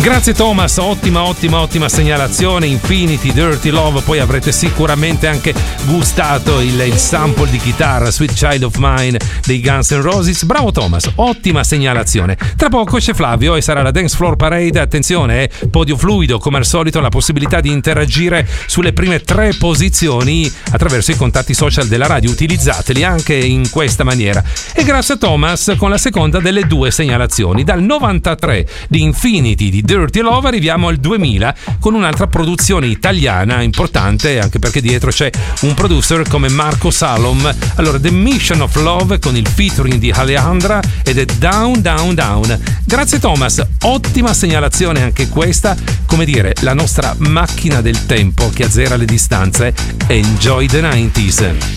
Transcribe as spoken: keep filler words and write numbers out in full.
Grazie Thomas, ottima ottima ottima segnalazione. Infinity, Dirty Love. Poi avrete sicuramente anche gustato il, il sample di chitarra Sweet Child of Mine dei Guns N' Roses. Bravo Thomas, ottima segnalazione. Tra poco c'è Flavio e sarà la Dance Floor Parade. Attenzione, eh, podio fluido, come al solito la possibilità di interagire sulle prime tre posizioni attraverso i contatti social della radio. Utilizzateli anche in questa maniera. E grazie a Thomas con la seconda delle due segnalazioni. Dal novantatré di Infinity di Dirty Love arriviamo al duemila con un'altra produzione italiana importante, anche perché dietro c'è un producer come Marco Salom. Allora, The Mission of Love con il featuring di Alejandra ed è Down Down Down. Grazie Thomas, ottima segnalazione anche questa, come dire, la nostra macchina del tempo che azzera le distanze. Enjoy the nineties.